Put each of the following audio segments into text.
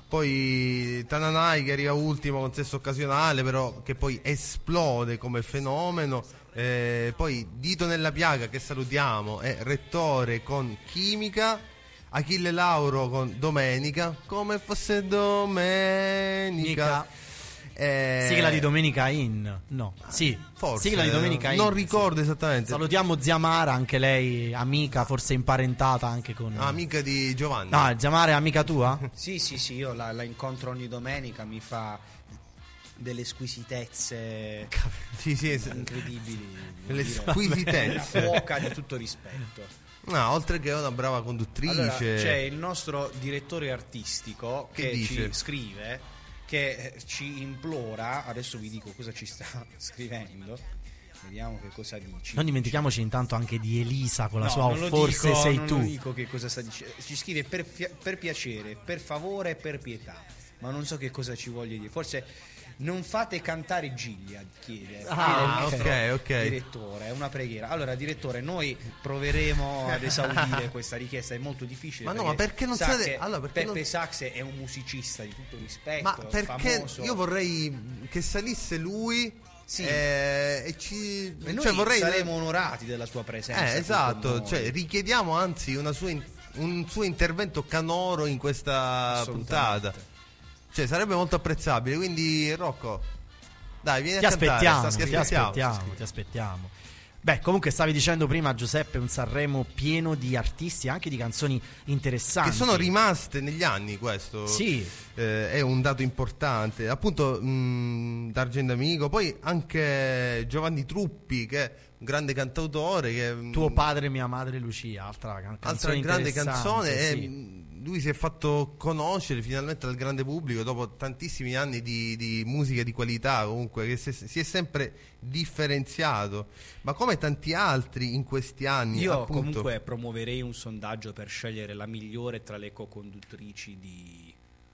poi Tananai che arriva ultimo con Sesso Occasionale, però che poi esplode come fenomeno, poi Dito nella piaga, che salutiamo, è Rettore con Chimica, Achille Lauro con Domenica, come fosse domenica. Sigla di Domenica In. No, sì, forse sigla di Domenica In. Non ricordo esattamente. Salutiamo zia Mara, anche lei amica, forse imparentata anche con amica di Giovanni. No, zia Mara è amica tua? Sì, io la incontro ogni domenica, mi fa delle squisitezze incredibili. Delle squisitezze. Una cuoca di tutto rispetto. No, oltre che una brava conduttrice. Allora, c'è il nostro direttore artistico che ci scrive, che ci implora. Adesso vi dico cosa ci sta scrivendo, vediamo che cosa dici. Non dimentichiamoci intanto anche di Elisa con la sua Forse sei tu. Non dico che cosa sta dicendo. Ci scrive per piacere, per favore e per pietà, ma non so che cosa ci voglia dire. Forse non fate cantare Giglia, chiede. Ok. Direttore, è una preghiera. Allora, direttore, noi proveremo ad esaudire questa richiesta, è molto difficile. Ma perché non siete... Allora, Peppe Sax è un musicista di tutto rispetto, ma perché famoso. Io vorrei che salisse lui. Sì. E noi saremo onorati della sua presenza. Esatto, richiediamo anzi un suo intervento canoro in questa puntata. Sarebbe molto apprezzabile. Quindi Rocco, dai, vieni a cantare. Ti aspettiamo. Beh, comunque stavi dicendo prima, Giuseppe, un Sanremo pieno di artisti, anche di canzoni interessanti che sono rimaste negli anni. Questo è un dato importante. Appunto, D'Argento Amico, poi anche Giovanni Truppi, che è un grande cantautore, Tuo padre, mia madre Lucia, altra grande canzone. Sì. Lui si è fatto conoscere finalmente dal grande pubblico dopo tantissimi anni di musica di qualità, comunque, che si è sempre differenziato, ma come tanti altri in questi anni. Io appunto, comunque promuoverei un sondaggio per scegliere la migliore tra le co-conduttrici di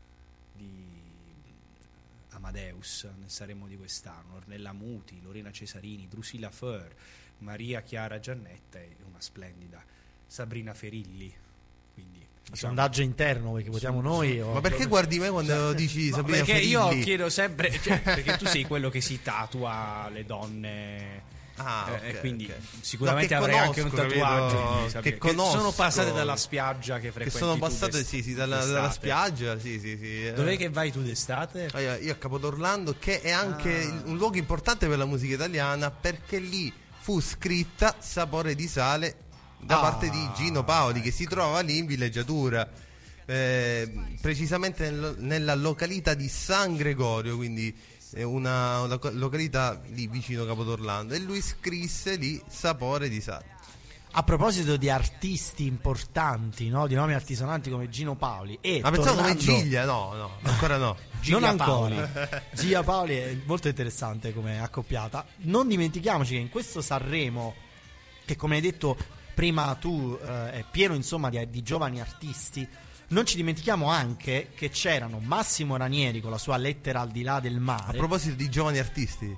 Amadeus nel Sanremo di quest'anno: Ornella Muti, Lorena Cesarini, Drusilla Fair, Maria Chiara Giannetta e una splendida Sabrina Ferilli. Quindi sondaggio interno, perché votiamo noi ma perché guardi me quando dici Sabrina perché Ferilli? Io chiedo sempre, perché tu sei quello che si tatua le donne, quindi sicuramente avrai anche un tatuaggio che sono passate dalla spiaggia, che frequenti, che sono passate dalla spiaggia. Sì. Dov'è che vai tu d'estate? Io a Capodorlando, che è anche un luogo importante per la musica italiana, perché lì fu scritta Sapore di sale da parte di Gino Paoli, che si trova lì in villeggiatura, precisamente nella località di San Gregorio, quindi una località lì vicino Capodorlando, e lui scrisse lì Sapore di sale. A proposito di artisti importanti, no? Di nomi altisonanti come Gino Paoli ma pensavo come Giglia, no, ancora no. Non ancora. Giglia Paoli è molto interessante come accoppiata. Non dimentichiamoci che in questo Sanremo, che come hai detto prima tu, è pieno insomma di giovani artisti, non ci dimentichiamo anche che c'erano Massimo Ranieri con la sua Lettera al di là del mare. A proposito di giovani artisti,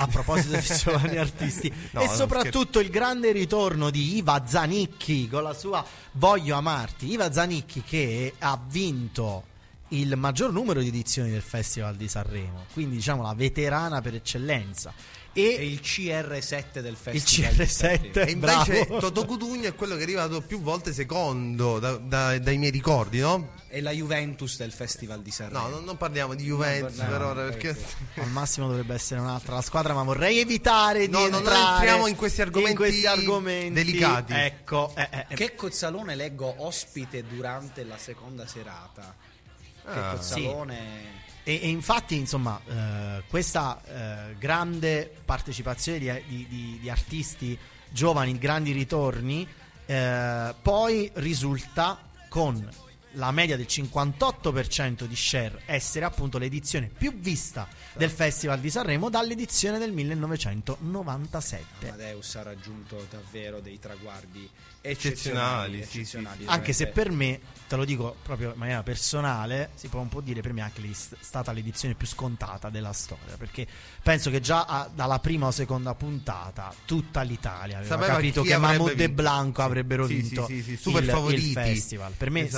e soprattutto il grande ritorno di Iva Zanicchi con la sua Voglio amarti. Iva Zanicchi, che ha vinto il maggior numero di edizioni del Festival di Sanremo, quindi diciamo la veterana per eccellenza. E il CR7 del festival. Il CR7, e invece Totò Cutugno è quello che è arrivato più volte secondo dai miei ricordi, no? È la Juventus del festival di Sanremo. No, non parliamo di Juventus per ora, perché al massimo dovrebbe essere un'altra la squadra, ma vorrei evitare di non entriamo in questi argomenti delicati. Ecco, Che Cozzalone leggo ospite durante la seconda serata. Che Cozzalone. E infatti, insomma, questa grande partecipazione di artisti giovani, grandi ritorni, poi risulta con la media del 58% di share essere appunto l'edizione più vista del Festival di Sanremo dall'edizione del 1997. Amadeus ha raggiunto davvero dei traguardi eccezionali. Anche se per me, te lo dico proprio in maniera personale, si può un po' dire per me anche stata l'edizione più scontata della storia, perché penso che già dalla prima o seconda puntata tutta l'Italia aveva capito che Mahmood e Blanco avrebbero vinto super il festival. Per me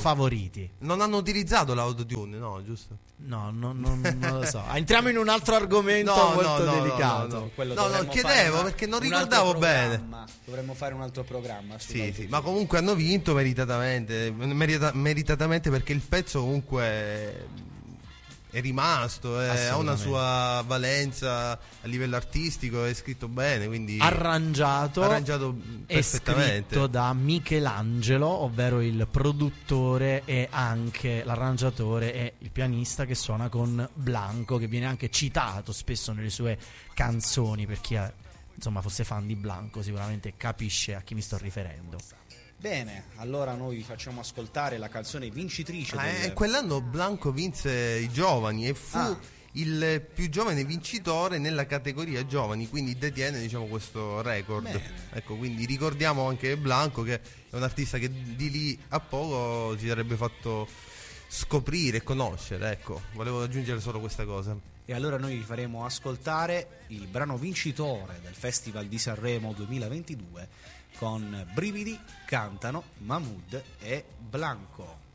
favoriti. Non hanno utilizzato l'autotune, no, giusto? No, non lo so. Entriamo in un altro argomento molto delicato. No, chiedevo perché non ricordavo bene. Dovremmo fare un altro programma. Sì, ma comunque hanno vinto meritatamente perché il pezzo comunque è rimasto, ha una sua valenza a livello artistico, è scritto bene, quindi arrangiato perfettamente. È scritto da Michelangelo, ovvero il produttore e anche l'arrangiatore e il pianista che suona con Blanco, che viene anche citato spesso nelle sue canzoni. Per chi fosse fan di Blanco sicuramente capisce a chi mi sto riferendo. Bene, allora noi vi facciamo ascoltare la canzone vincitrice quell'anno Blanco vinse i giovani e fu il più giovane vincitore nella categoria giovani, quindi detiene questo record. Bene. Ecco, quindi ricordiamo anche Blanco, che è un artista che di lì a poco si sarebbe fatto scoprire e conoscere. Ecco, volevo aggiungere solo questa cosa. E allora noi vi faremo ascoltare il brano vincitore del Festival di Sanremo 2022. Con Brividi cantano Mahmood e Blanco.